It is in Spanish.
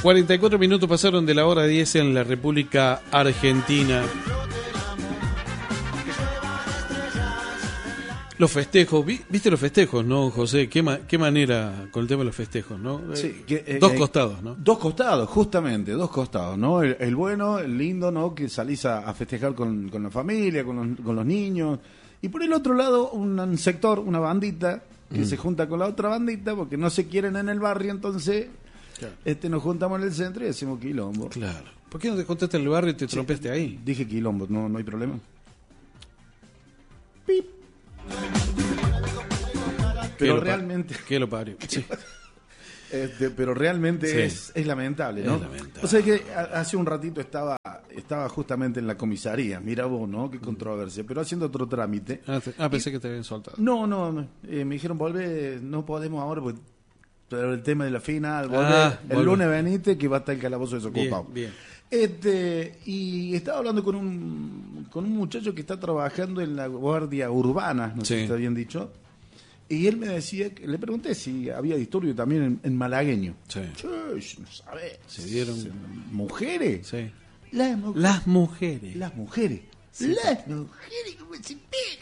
44 minutos pasaron de la hora 10 en la República Argentina. Los festejos, ¿viste los festejos, no, José? ¿Qué manera con el tema de los festejos, no? Sí, dos costados, ¿no? Dos costados, justamente, dos costados, ¿no? El bueno, el lindo, ¿no? Que salís a festejar con la familia, con los niños. Y por el otro lado, un sector, una bandita, que se junta con la otra bandita porque no se quieren en el barrio, entonces claro. Nos juntamos en el centro y decimos quilombo. Claro. ¿Por qué no te contaste en el barrio y te trompeaste ahí? Dije quilombo, no hay problema. Pip. Pero realmente... ¿Qué lo parió? Sí. Pero realmente sí. es lamentable, ¿no? Es lamentable. O sea que hace un ratito estaba justamente en la comisaría, mira vos, ¿no? Qué controversia, pero haciendo otro trámite. Pensé que te habían soltado. No, me dijeron, volvé, no podemos ahora, pero el tema de la final, volvé, el lunes venite que va a estar el calabozo desocupado. Bien. Y estaba hablando con un muchacho que está trabajando en la guardia urbana, no sé si está bien dicho. Y él me decía, le pregunté si había disturbio también en malagueño. Sí. No sabés. ¿Se dieron mujeres? Sí. Las mujeres. Sí, Las mujeres, ¿cómo se